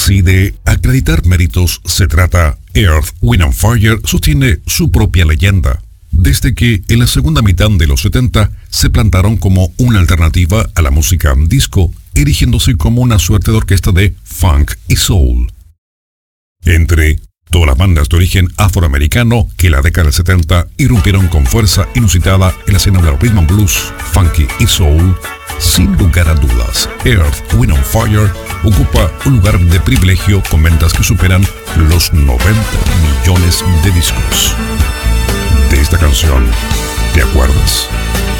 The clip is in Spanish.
Si de acreditar méritos se trata, Earth, Wind and Fire sostiene su propia leyenda. Desde que en la segunda mitad de los 70 se plantaron como una alternativa a la música disco, erigiéndose como una suerte de orquesta de funk y soul. Entre todas las bandas de origen afroamericano que en la década del 70 irrumpieron con fuerza inusitada en la escena del rhythm and blues, funky y soul, sin lugar a dudas, Earth, Wind and Fire ocupa un lugar de privilegio con ventas que superan los 90 millones de discos. De esta canción, ¿te acuerdas?